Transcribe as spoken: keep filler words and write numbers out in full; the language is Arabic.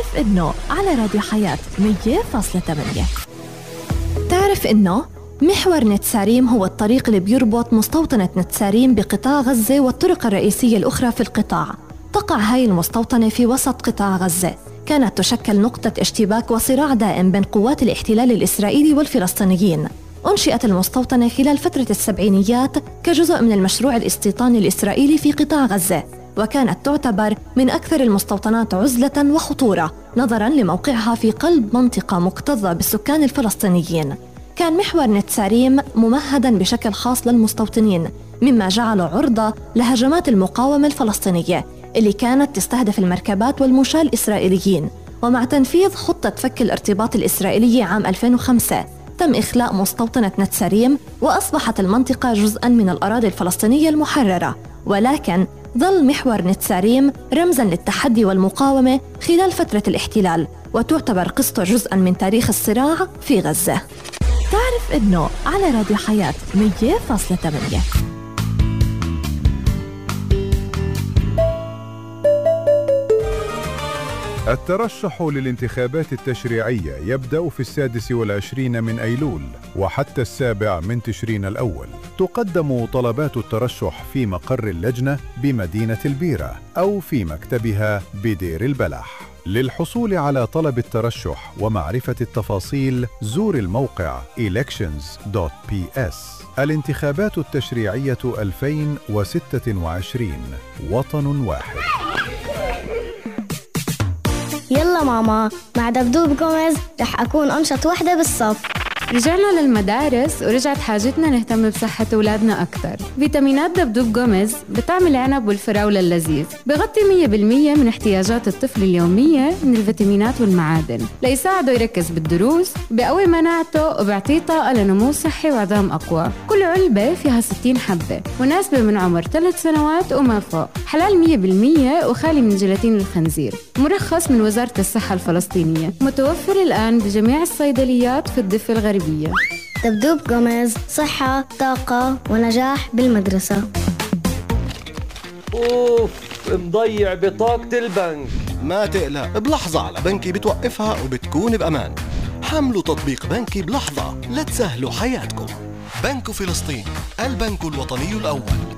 تعرف إنه على راديو حياة مية فاصلة ثمانية. تعرف إنه محور نتساريم هو الطريق اللي بيربط مستوطنة نتساريم بقطاع غزة والطرق الرئيسية الأخرى في القطاع. تقع هاي المستوطنة في وسط قطاع غزة، كانت تشكل نقطة اشتباك وصراع دائم بين قوات الاحتلال الإسرائيلي والفلسطينيين. أنشئت المستوطنة خلال فترة السبعينيات كجزء من المشروع الاستيطاني الإسرائيلي في قطاع غزة، وكانت تعتبر من أكثر المستوطنات عزلة وخطورة نظراً لموقعها في قلب منطقة مكتظة بالسكان الفلسطينيين. كان محور نتساريم ممهداً بشكل خاص للمستوطنين، مما جعله عرضة لهجمات المقاومة الفلسطينية اللي كانت تستهدف المركبات والمشاة الإسرائيليين. ومع تنفيذ خطة فك الارتباط الإسرائيلية عام ألفين وخمسة تم إخلاء مستوطنة نتساريم، وأصبحت المنطقة جزءاً من الأراضي الفلسطينية المحررة. ولكن ظل محور نتساريم رمزاً للتحدي والمقاومة خلال فترة الاحتلال، وتعتبر قصته جزءاً من تاريخ الصراع في غزة. تعرف إنه على راديو حياة مية فاصلة ثمانية. الترشح للانتخابات التشريعية يبدأ في السادس والعشرين من أيلول وحتى السابع من تشرين الأول. تقدم طلبات الترشح في مقر اللجنة بمدينة البيرة أو في مكتبها بدير البلح. للحصول على طلب الترشح ومعرفة التفاصيل زور الموقع إلكشنز دوت بي إس. الانتخابات التشريعية ألفين وستة وعشرين، وطن واحد. يلا ماما، مع دبدوب جوميز رح أكون أنشط وحدة بالصف. رجعنا للمدارس ورجعت حاجتنا نهتم بصحة أولادنا أكثر. فيتامينات دبدوب جوميز بطعم العنب والفراولة اللذيذ، بغطي مية بالمية من احتياجات الطفل اليومية من الفيتامينات والمعادن ليساعده يركز بالدروس، بقوي مناعته وبيعطيه طاقة لنمو صحي وعظام أقوى. كل علبة فيها ستين حبة، مناسبة من عمر ثلاث سنوات وما فوق، حلال مية بالمية وخالي من جيلاتين الخنزير، مرخص من وزارة الصحة الفلسطينية، متوفر الآن بجميع الصيدليات في الضفة الغربية. دبدوب جوميز، صحة، طاقة ونجاح بالمدرسة. أوف، مضيع بطاقة البنك. ما تقلق، بلحظة على بنكي بتوقفها وبتكون بأمان. حملوا تطبيق بنكي بلحظة لتسهلوا حياتكم. بنك فلسطين، البنك الوطني الأول.